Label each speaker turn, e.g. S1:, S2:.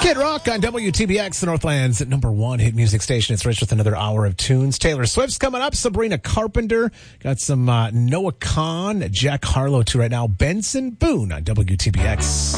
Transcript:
S1: Kid Rock on WTBX, the Northland's #1 hit music station. It's Rich with another hour of tunes. Taylor Swift's coming up. Sabrina Carpenter. Got some Noah Kahan, Jack Harlow too right now. Benson Boone on WTBX.